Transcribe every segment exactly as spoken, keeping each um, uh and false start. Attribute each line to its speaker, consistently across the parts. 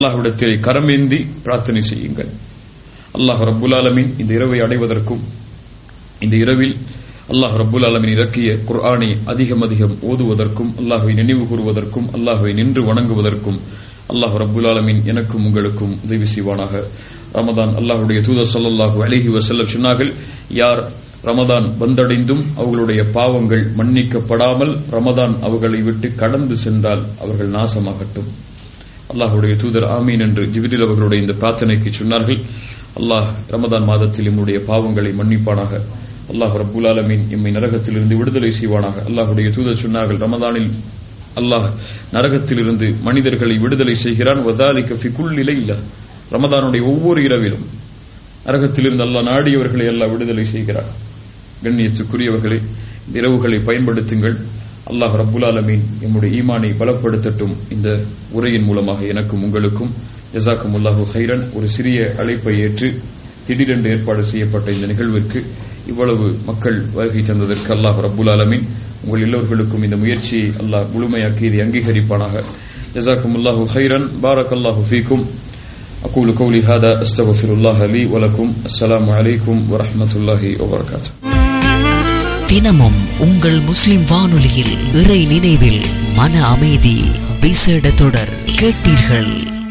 Speaker 1: அல்லாஹ்விடத்திலே கரமேந்தி பிரார்த்தனை செய்யுங்கள். அல்லாஹ் ரப்புல் ஆலமீன் இந்த இரவை அடைவதற்கும், இந்த இரவில் அல்லாஹ் ரப்புல் ஆலமீன் இறக்கிய குர்ஆனை அதிகம் அதிகம் ஓதுவதற்கும், அல்லாஹ்வை நினைவு கூறுவதற்கும், அல்லாஹ்வை நின்று வணங்குவதற்கும் அல்லாஹ் ரப்புல் ஆலமீன் எனக்கும் உங்களுக்கும் உதவி செய்வானாக. ரமதான், அல்லாஹ்வுடைய தூதர் ஸல்லல்லாஹு அலைஹி வஸல்லம் சொன்னார்கள், யார் ரமதான் வந்தடைந்தும் அவர்களுடைய பாவங்கள் மன்னிக்கப்படாமல் ரமதான் அவர்களை விட்டு கடந்து சென்றால் அவர்கள் நாசமாகட்டும். அல்லாஹ்வுடைய தூதர் ஆமீன் என்று ஜிப்ரீல் அவர்களுடைய இந்த பிரார்த்தனைக்கு சொன்னார்கள். அல்லாஹ் ரமதான் மாதத்தில் நம்முடைய பாவங்களை மன்னிப்பானாக. அல்லாஹ் ரப்புல் ஆலமீன் எம்மை நரகத்திலிருந்து விடுதலை செய்வானாக. அல்லாஹ்வுடைய தூதர் சொன்னார்கள், ரமதானில் அல்லாஹ் நரகத்திலிருந்து மனிதர்களை விடுதலை செய்கிறான். வதாலிக ஃபி குல்லி லைலா, ரமதானுடைய ஒவ்வொரு இரவிலும் நரகத்திலிருந்து அல்லாஹ் நாடியவர்களை அல்லாஹ் விடுதலை செய்கிறான். கண்ணியத்துக்குரியவர்களே, இந்த இரவுகளை பயன்படுத்துங்கள். அல்லாஹ் ரப்புல் ஆலமீன் நம்முடைய ஈமானை பலப்படுத்தட்டும். இந்த உரையின் மூலமாக எனக்கும் உங்களுக்கும் ஜஸாக்குமுல்லாஹு கைரன். ஒரு சிறிய அழைப்பை ஏற்று திடீரென்று ஏற்பாடு செய்யப்பட்ட இந்த நிகழ்விற்கு இவ்வளவு மக்கள் வருகை தந்ததற்கு அல்லாஹ் ரப்புல் ஆலமீன் உங்கள் எல்லோர்களுக்கும் இந்த முயற்சியை அல்லாஹ் முழுமையாக்கி இதை அங்கீகரிப்பானாக. ஜஸாக்குமுல்லாஹு கைரன். பாரக்கல்லாஹு ஃபீக்கும். அகூலு கௌலி ஹாதா அஸ்தக்ஃபிருல்லாஹ லீ வ லக்கும். அஸ்ஸலாமு அலைக்கும் வ ரஹ்மத்துல்லாஹி வ பரகாத்துஹு.
Speaker 2: தினமும் உங்கள் முஸ்லிம் வானொலியில் இறை நினைவில் மன அமைதி விசேட தொடர் கேட்டீர்கள்.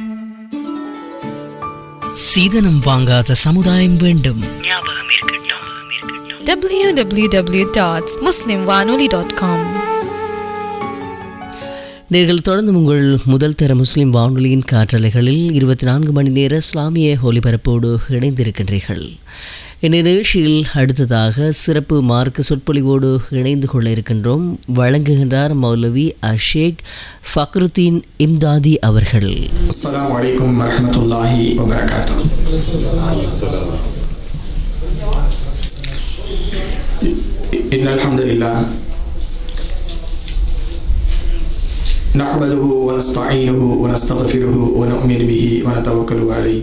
Speaker 2: சீதனம் வாங்காத சமுதாயம் வேண்டும்.
Speaker 3: டபிள்யூ டபிள்யூ டபிள்யூ டாட் முஸ்லிம் வானொலி டாட் காம்.
Speaker 2: நீங்கள் தொடர்ந்து உங்கள் முதல் தர முஸ்லிம் வானொலியின் காற்றலைகளில் இருபத்தி நான்கு மணி நேர இஸ்லாமிய ஒலிபரப்போடு இணைந்திருக்கின்றீர்கள். இந்நிகழ்ச்சியில் அடுத்ததாக சிறப்பு மார்க்க சொற்பொழிவோடு இணைந்து கொள்ள இருக்கின்றோம். வழங்குகின்றார் மௌலவி அஷேக் ஃபக்ருத்தீன் இம்தாதி அவர்கள்.
Speaker 4: அஸ்ஸலாமு அலைக்கும் வரஹ்மத்துல்லாஹி வ பரகாத்துஹு. இன்னல் ஹம்துலில்லாஹ் நஹ்மதுஹு வ நஸ்தஈனுஹு வ நஸ்தக்ஃபிருஹு வ நு'மினு பிஹி வ நதவக்கலு அலைஹி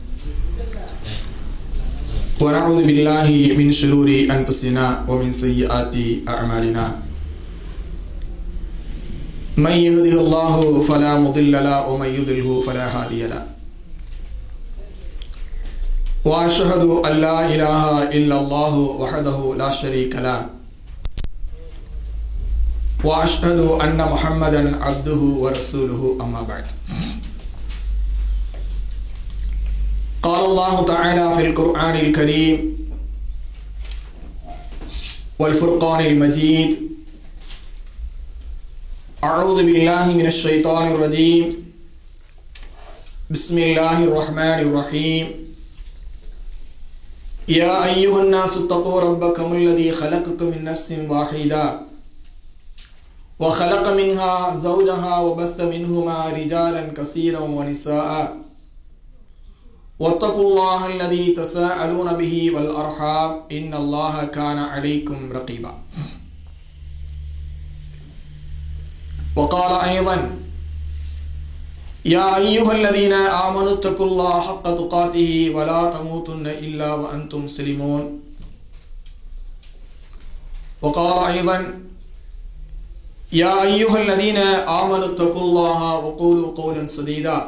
Speaker 4: வ நஊது பில்லாஹி மின் ஷுரூரி அன்ஃபுஸினா வ மின் ஸய்யிஆத்தி அஅமாலினா. மன் யஹ்திஹில்லாஹு ஃபலா முضில்ல லஹு வ மன் யுضில்ஹு ஃபலா ஹாதிய லஹு. வ அஷ்ஹது அன் லா இலாஹா இல்லல்லாஹு வஹ்தஹு லா ஷரீக லஹு வ அஷ்ஹது அன்ன முஹம்மதன் அப்துஹு வ ரசூலுஹு. அம்மா பஅத். قال الله تعالى في القرآن الكريم والفرقان المجيد: أعوذ بالله من الشيطان الرجيم. بسم الله الرحمن الرحيم. يا أيها الناس اتقوا ربكم الذي خلقكم من نفس واحدة وخلق منها زوجها وبث منهما رجالا كثيرا ونساء واتقوا الله الذي تساءلون به والأرحام إن الله كان عليكم رقيبا. وقال أيضا: يا أيها الذين آمنوا اتقوا الله حق تقاته ولا تموتن إلا وأنتم مسلمون. وقال أيضا: يا أيها الذين آمنوا اتقوا الله وقولوا قولا سديدا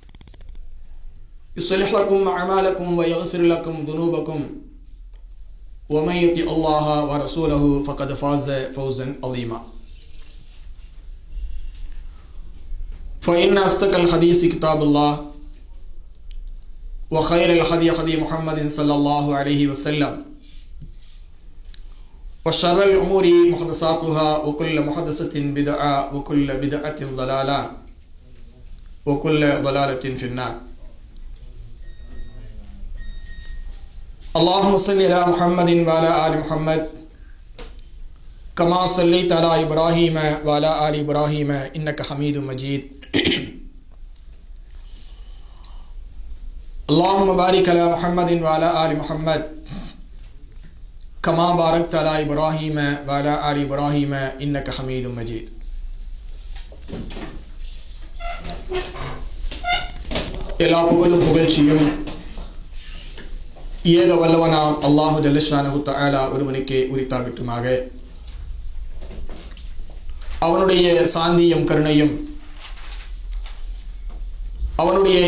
Speaker 4: يصلح لكم أعمالكم ويغفر لكم ذنوبكم ومن يطع الله ورسوله فقد فاز فوزا عظيما. فإن أصدق الحديث كتاب الله وخير الهدي هدي محمد صلى الله عليه وسلم وشر الأمور محدثاتها وكل محدثة بدعة وكل بدعة ضلالة وكل ضلالة في النار. اللهم صل على محمد وعلى آل محمد كما صليت على إبراهيم وعلى آل إبراهيم إنك حميد مجيد. اللهم بارك على محمد وعلى آل محمد كما باركت على إبراهيم وعلى آل إبراهيم إنك حميد مجيد. எல்லா புகழும் புகழ்ச்சியும் ஏக வல்லவனாம் அல்லாஹு ஜல்லஷானஹு தஆலா ஒருவனுக்கே உரித்தாகட்டுமாக. அவனுடைய சாந்தியும் கருணையும் அவனுடைய